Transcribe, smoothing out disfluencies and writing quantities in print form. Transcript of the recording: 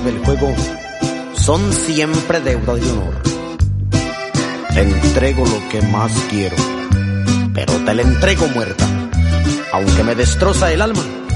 del juego son siempre deuda de honor. Te entrego lo que más quiero, pero te la entrego muerta. Aunque me destroza el alma,